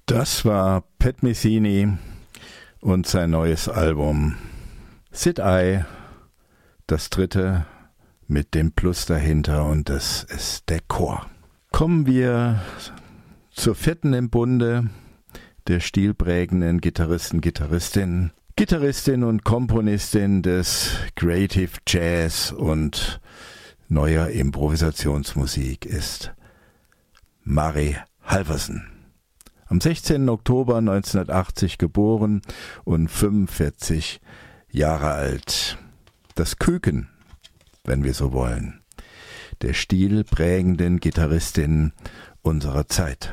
Das war Pat Metheny und sein neues Album Sid I, das dritte mit dem Plus dahinter, und das ist der Chor. Kommen wir zur vierten im Bunde der stilprägenden Gitarristin und Komponistin des Creative Jazz und neuer Improvisationsmusik ist Mari Halvorsen. Am 16. Oktober 1980 geboren und 45 Jahre alt. Das Küken, wenn wir so wollen, der stilprägenden Gitarristin unserer Zeit.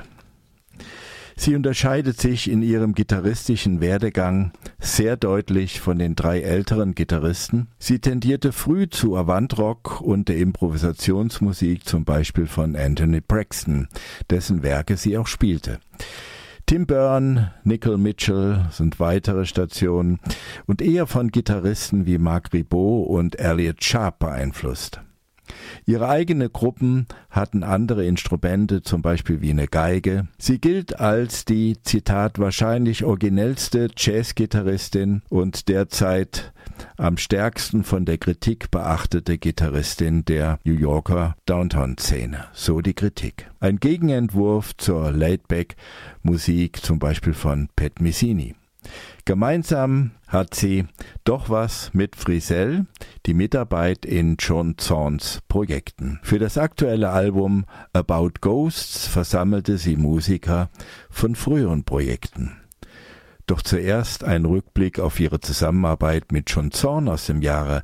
Sie unterscheidet sich in ihrem gitarristischen Werdegang sehr deutlich von den drei älteren Gitarristen. Sie tendierte früh zu Avant-Rock und der Improvisationsmusik, zum Beispiel von Anthony Braxton, dessen Werke sie auch spielte. Tim Byrne, Nickel Mitchell sind weitere Stationen und eher von Gitarristen wie Marc Ribot und Elliott Sharp beeinflusst. Ihre eigenen Gruppen hatten andere Instrumente, zum Beispiel wie eine Geige. Sie gilt als die, Zitat, wahrscheinlich originellste Jazzgitarristin und derzeit am stärksten von der Kritik beachtete Gitarristin der New Yorker Downtown-Szene. So die Kritik. Ein Gegenentwurf zur Laid-Back-Musik, zum Beispiel von Pat Metheny. Gemeinsam hat sie doch was mit Frisell, die Mitarbeit in John Zorns Projekten. Für das aktuelle Album About Ghosts versammelte sie Musiker von früheren Projekten. Doch zuerst ein Rückblick auf ihre Zusammenarbeit mit John Zorn aus dem Jahre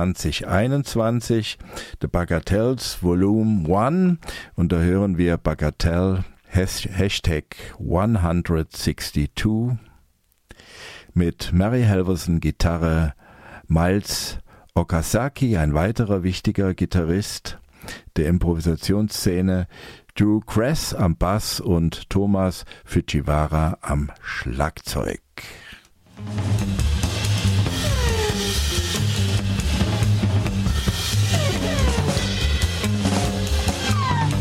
2021, The Bagatelles Volume 1, und da hören wir Bagatelle Hashtag 162 mit Mari Halvorsen Gitarre, Miles Okazaki, ein weiterer wichtiger Gitarrist der Improvisationsszene, Drew Kress am Bass und Thomas Fujiwara am Schlagzeug.